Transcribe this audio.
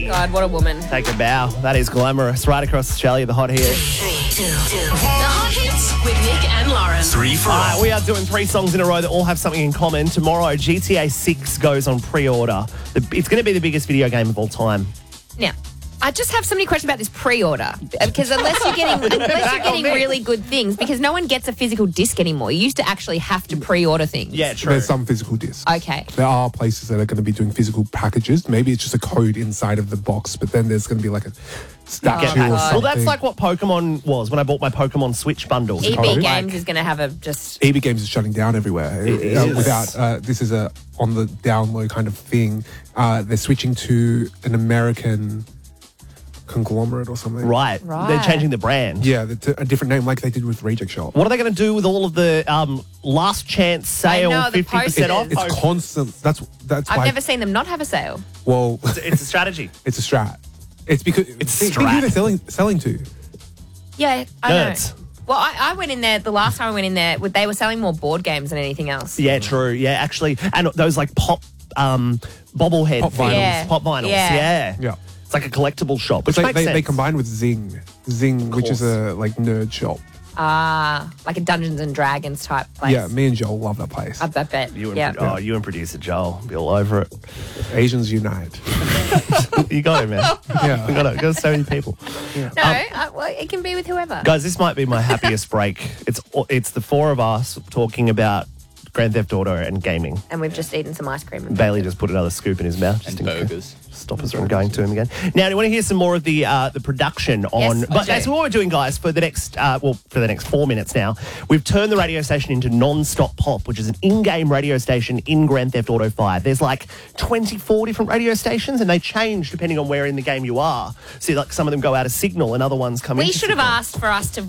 God, what a woman. Take a bow. That is glamorous. Right across Australia, the hot hit. 3, 2, 2. The Hot Hits with Nick and Lauren. 3 for All right, we are doing 3 songs in a row that all have something in common. Tomorrow, GTA 6 goes on pre-order. It's going to be the biggest video game of all time. Now, I just have so many questions about this pre-order because unless you're getting really good things, because no one gets a physical disc anymore. You used to actually have to pre-order things. Yeah, true. There's some physical discs. Okay. There are places that are going to be doing physical packages. Maybe it's just a code inside of the box, but then there's going to be like a statue or something. Well, that's like what Pokemon was when I bought my Pokemon Switch bundles. EB Code. Games is going to have a just... EB Games is shutting down everywhere. is. Without this is a on the down low kind of thing. They're switching to an American conglomerate or something. Right. They're changing the brand. Yeah, a different name like they did with Reject Shop. What are they going to do with all of the last chance sale, I know, the 50% off? posters. It's constant. That's I've why. never seen them not have a sale. Well, It's a strategy. it's a strat. It's because It's think who strat. they're selling to. Yeah, I Nerds. know. Well, I went in there, the last time I went in there, they were selling more board games than anything else. Yeah, true. Yeah, actually. And those like pop bobblehead Pop vinyls. things. Yeah. Pop vinyls. Yeah. Yeah. It's like a collectible shop, which But makes sense. they combined with Zing, which is a like nerd shop. Like a Dungeons and Dragons type place. Yeah, me and Joel love that place. I bet. You and, yeah. you and producer Joel be all over it. Asians unite. You got it, man. Yeah. You got so many people. No, well, it can be with whoever. Guys, this might be my happiest break. It's the 4 of us talking about Grand Theft Auto and gaming. And we've just eaten some ice cream. Bailey just put another scoop in his mouth. And just in case. burgers. Stop us from going to him again. Now, do you want to hear some more of the production on? Yes, But I do. that's what we're doing, guys. For the next 4 minutes now, we've turned the radio station into Non-Stop Pop, which is an in-game radio station in Grand Theft Auto 5. There's like 24 different radio stations, and they change depending on where in the game you are. So, like some of them go out of signal, and other ones come in. We should have asked for us to